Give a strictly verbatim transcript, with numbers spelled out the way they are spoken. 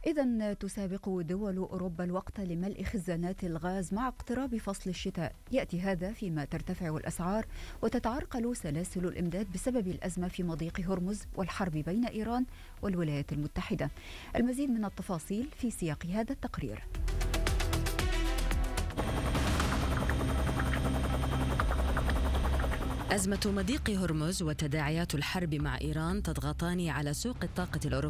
إذن تسابق دول أوروبا الوقت لملء خزانات الغاز مع اقتراب فصل الشتاء. يأتي هذا فيما ترتفع الأسعار وتتعرقل سلاسل الإمداد بسبب الأزمة في مضيق هرمز والحرب بين إيران والولايات المتحدة. المزيد من التفاصيل في سياق هذا التقرير. أزمة مضيق هرمز وتداعيات الحرب مع إيران تضغطان على سوق الطاقة الأوروبية